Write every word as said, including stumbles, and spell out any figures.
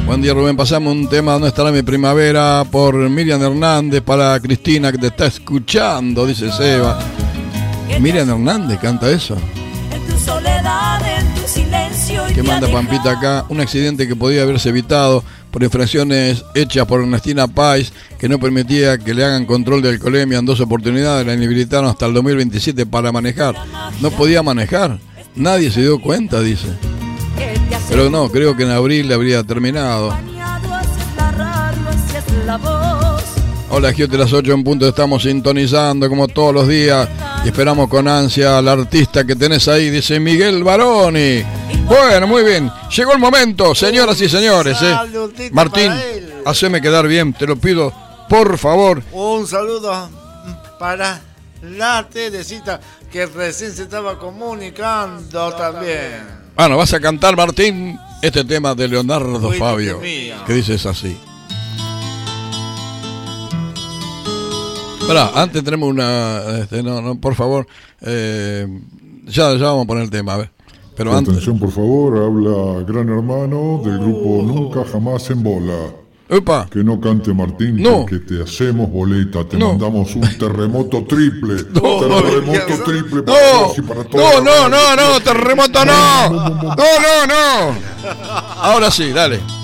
Buen día, Rubén. Pasamos un tema ¿Dónde estará mi primavera? Por Miriam Hernández, para Cristina que te está escuchando, dice Seba. Miriam Hernández canta eso. En tu soledad, en tu silencio. ¿Qué manda Pampita acá? Un accidente que podía haberse evitado por infracciones hechas por Ernestina Pais, que no permitía que le hagan control de alcoholemia en dos oportunidades. La inhabilitaron hasta el dos mil veintisiete para manejar. No podía manejar. Nadie se dio cuenta, dice. Pero no, creo que en abril le habría terminado. Hola, Gio, de las ocho en punto estamos sintonizando como todos los días y esperamos con ansia al artista que tenés ahí, dice Miguel Baroni. Bueno, muy bien, llegó el momento, señoras y señores. eh. Martín, haceme quedar bien, te lo pido, por favor. Un saludo para la Teresita que recién se estaba comunicando también. Bueno, vas a cantar, Martín, este tema de Leonardo Fuiste Fabio, que dices así. Pará, antes tenemos una... Este, no, no, por favor, eh, ya, ya vamos a poner el tema, a ver. Pero antes... Atención, por favor, habla Gran Hermano del grupo Nunca Jamás en Bola. Opa. Que no cante Martín, no. porque te hacemos boleta, te no. mandamos un terremoto triple. No, terremoto no, triple no, para todos y para todos. No, no, no, no, terremoto no. No, no, no. Ahora sí, dale.